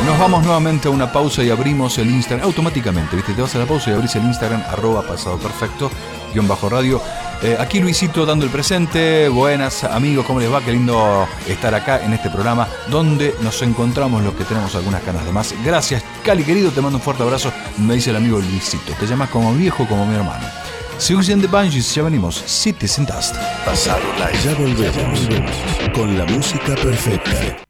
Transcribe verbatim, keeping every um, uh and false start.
Nos vamos nuevamente a una pausa y abrimos el Instagram automáticamente, ¿viste? Te vas a la pausa y abrís el Instagram, arroba pasado perfecto, guión bajo radio. Eh, aquí Luisito dando el presente. Buenas amigos, ¿cómo les va? Qué lindo estar acá en este programa donde nos encontramos los que tenemos algunas ganas de más. Gracias, Cali querido, te mando un fuerte abrazo. Me dice el amigo Luisito, te llamas como mi viejo, como mi hermano. Susan de Banshees, ya venimos. Cities and Dust. Pasado Live. Ya volvemos con la música perfecta.